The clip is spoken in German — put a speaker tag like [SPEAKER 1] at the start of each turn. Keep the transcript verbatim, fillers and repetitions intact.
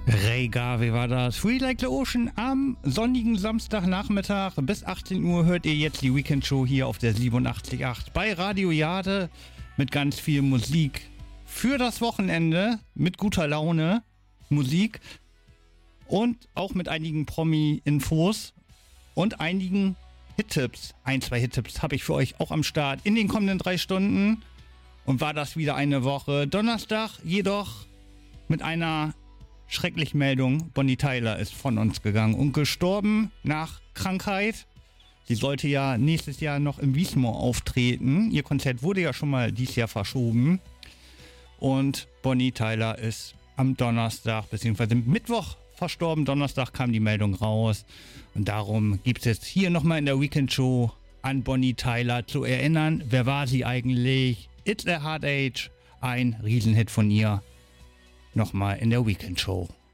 [SPEAKER 1] Ray Garvey war das. Free Like the Ocean am sonnigen Samstagnachmittag. Bis achtzehn Uhr hört ihr jetzt die Weekend Show hier auf der siebenundachtzig Komma acht bei Radio Jade mit ganz viel Musik für das Wochenende, mit guter Laune Musik und auch mit einigen Promi-Infos und einigen Hit-Tipps. Ein, zwei Hit-Tipps habe ich für euch auch am Start in den kommenden drei Stunden. Und war das wieder eine Woche. Donnerstag jedoch mit einer schrecklichen Meldung. Bonnie Tyler ist von uns gegangen und gestorben nach Krankheit. Sie sollte ja nächstes Jahr noch im Wiesmoor auftreten. Ihr Konzert wurde ja schon mal dieses Jahr verschoben. Und Bonnie Tyler ist am Donnerstag bzw. Mittwoch verstorben. Donnerstag kam die Meldung raus. Und darum gibt es jetzt hier nochmal in der Weekend Show an Bonnie Tyler zu erinnern. Wer war sie eigentlich? It's a Hard Age, ein Riesenhit von ihr. Nochmal in der Weekend Show.